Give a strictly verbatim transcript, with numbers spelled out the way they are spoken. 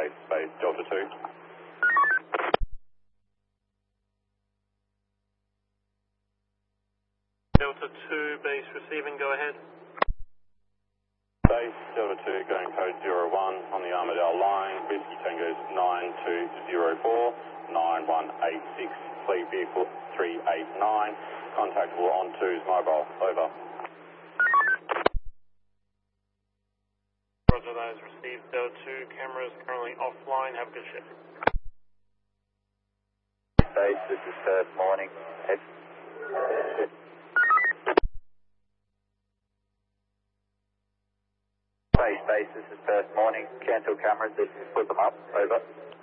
base, base, Delta two. Delta two, base receiving, go ahead. Base, Delta two, going code zero one on the Armadale line, Whiskey Tango's nine two zero four, nine one eight six, fleet vehicle three eight nine, contactable on two's mobile, over. Roger, that is received. Delta two, cameras currently offline, have a good shift. Base, this is Perth morning. Hey. Base, base, this is Perth morning. Cancel cameras, this is put them up, over.